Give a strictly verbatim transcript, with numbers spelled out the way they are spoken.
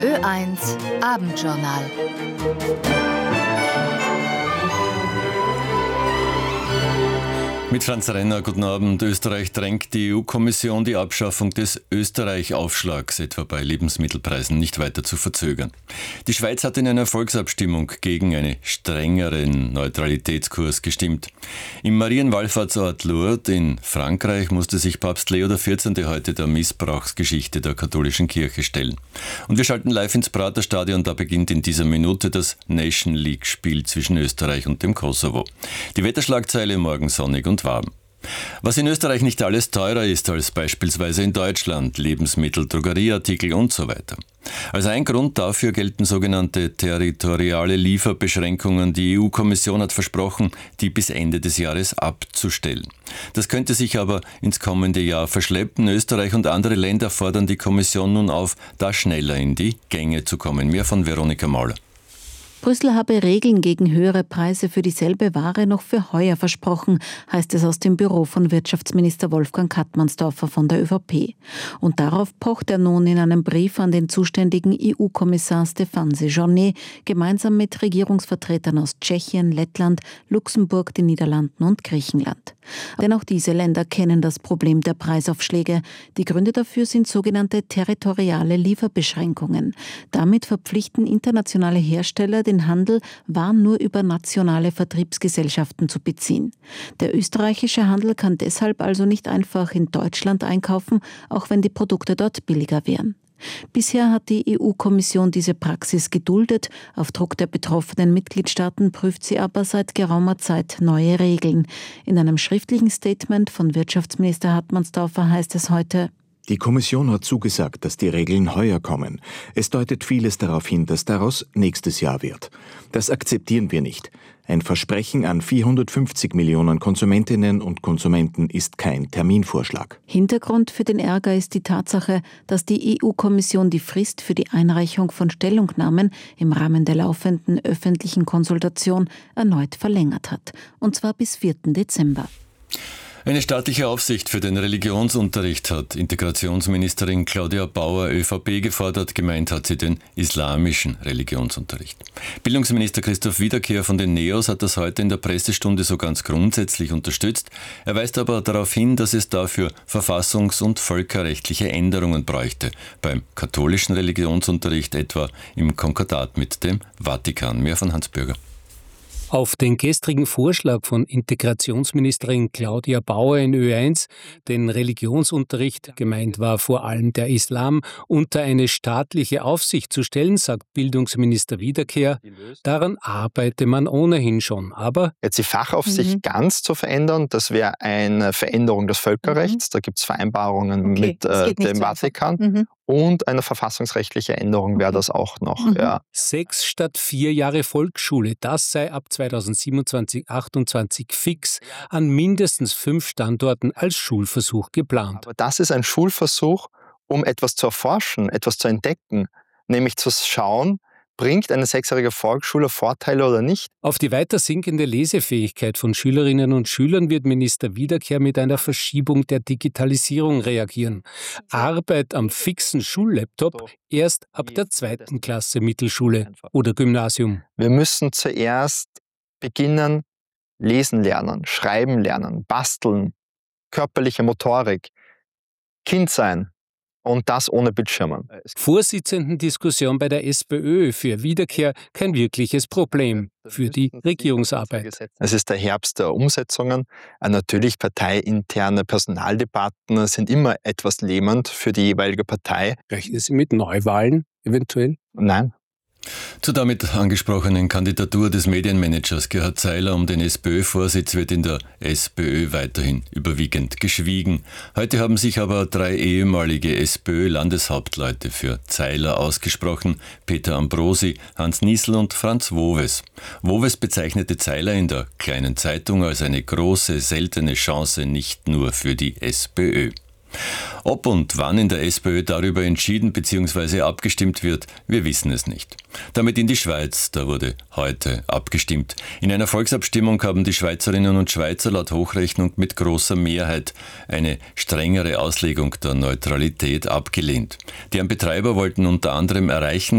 Ö eins Abendjournal. Mit Franz Renner, guten Abend. Österreich drängt die E U-Kommission, die Abschaffung des Österreich-Aufschlags, etwa bei Lebensmittelpreisen, nicht weiter zu verzögern. Die Schweiz hat in einer Volksabstimmung gegen einen strengeren Neutralitätskurs gestimmt. Im Marienwallfahrtsort Lourdes in Frankreich musste sich Papst Leo der vierzehnte heute der Missbrauchsgeschichte der katholischen Kirche stellen. Und wir schalten live ins Praterstadion, da beginnt in dieser Minute das Nation League-Spiel zwischen Österreich und dem Kosovo. Die Wetterschlagzeile: morgen sonnig und warm. Was in Österreich nicht alles teurer ist als beispielsweise in Deutschland, Lebensmittel, Drogerieartikel und so weiter. Als ein Grund dafür gelten sogenannte territoriale Lieferbeschränkungen. Die E U-Kommission hat versprochen, die bis Ende des Jahres abzustellen. Das könnte sich aber ins kommende Jahr verschleppen. Österreich und andere Länder fordern die Kommission nun auf, da schneller in die Gänge zu kommen. Mehr von Veronika Mauler. Brüssel habe Regeln gegen höhere Preise für dieselbe Ware noch für heuer versprochen, heißt es aus dem Büro von Wirtschaftsminister Wolfgang Kattmannsdorfer von der ÖVP. Und darauf pocht er nun in einem Brief an den zuständigen E U-Kommissar Stéphane Séjourné gemeinsam mit Regierungsvertretern aus Tschechien, Lettland, Luxemburg, den Niederlanden und Griechenland. Denn auch diese Länder kennen das Problem der Preisaufschläge. Die Gründe dafür sind sogenannte territoriale Lieferbeschränkungen. Damit verpflichten internationale Hersteller den Handel, Waren nur über nationale Vertriebsgesellschaften zu beziehen. Der österreichische Handel kann deshalb also nicht einfach in Deutschland einkaufen, auch wenn die Produkte dort billiger wären. Bisher hat die E U-Kommission diese Praxis geduldet. Auf Druck der betroffenen Mitgliedstaaten prüft sie aber seit geraumer Zeit neue Regeln. In einem schriftlichen Statement von Wirtschaftsminister Hartmannsdorfer heißt es heute: Die Kommission hat zugesagt, dass die Regeln heuer kommen. Es deutet vieles darauf hin, dass daraus nächstes Jahr wird. Das akzeptieren wir nicht. Ein Versprechen an vierhundertfünfzig Millionen Konsumentinnen und Konsumenten ist kein Terminvorschlag. Hintergrund für den Ärger ist die Tatsache, dass die E U-Kommission die Frist für die Einreichung von Stellungnahmen im Rahmen der laufenden öffentlichen Konsultation erneut verlängert hat. Und zwar bis vierten Dezember. Eine staatliche Aufsicht für den Religionsunterricht hat Integrationsministerin Claudia Bauer, ÖVP, gefordert. Gemeint hat sie den islamischen Religionsunterricht. Bildungsminister Christoph Wiederkehr von den NEOS hat das heute in der Pressestunde so ganz grundsätzlich unterstützt. Er weist aber darauf hin, dass es dafür verfassungs- und völkerrechtliche Änderungen bräuchte. Beim katholischen Religionsunterricht etwa im Konkordat mit dem Vatikan. Mehr von Hans Bürger. Auf den gestrigen Vorschlag von Integrationsministerin Claudia Bauer in Ö eins, den Religionsunterricht, gemeint war vor allem der Islam, unter eine staatliche Aufsicht zu stellen, sagt Bildungsminister Wiederkehr, daran arbeite man ohnehin schon. Aber jetzt die Fachaufsicht mhm. ganz zu verändern, das wäre eine Veränderung des Völkerrechts. Mhm. Da gibt es Vereinbarungen okay, mit äh, dem so Vatikan. Mhm. Und eine verfassungsrechtliche Änderung wäre das auch noch. Mhm. Ja. Sechs statt vier Jahre Volksschule, das sei ab zweitausendsiebenundzwanzig achtundzwanzig fix an mindestens fünf Standorten als Schulversuch geplant. Aber das ist ein Schulversuch, um etwas zu erforschen, etwas zu entdecken, nämlich zu schauen, bringt eine sechsjährige Volksschule Vorteile oder nicht? Auf die weiter sinkende Lesefähigkeit von Schülerinnen und Schülern wird Minister Wiederkehr mit einer Verschiebung der Digitalisierung reagieren. Arbeit am fixen Schullaptop erst ab der zweiten Klasse Mittelschule oder Gymnasium. Wir müssen zuerst beginnen, lesen lernen, schreiben lernen, basteln, körperliche Motorik, Kind sein. Und das ohne Bildschirmen. Vorsitzendendiskussion bei der SPÖ, für Wiederkehr kein wirkliches Problem für die Regierungsarbeit. Es ist der Herbst der Umsetzungen. Natürlich parteiinterne Personaldebatten sind immer etwas lähmend für die jeweilige Partei. Rechnen Sie mit Neuwahlen eventuell? Nein. Zur damit angesprochenen Kandidatur des Medienmanagers Gerhard Zeiler um den SPÖ-Vorsitz wird in der SPÖ weiterhin überwiegend geschwiegen. Heute haben sich aber drei ehemalige SPÖ-Landeshauptleute für Zeiler ausgesprochen: Peter Ambrosi, Hans Niesel und Franz Woves. Woves bezeichnete Zeiler in der Kleinen Zeitung als eine große, seltene Chance nicht nur für die SPÖ. Ob und wann in der SPÖ darüber entschieden bzw. abgestimmt wird, wir wissen es nicht. Damit in die Schweiz, da wurde heute abgestimmt. In einer Volksabstimmung haben die Schweizerinnen und Schweizer laut Hochrechnung mit großer Mehrheit eine strengere Auslegung der Neutralität abgelehnt. Deren Betreiber wollten unter anderem erreichen,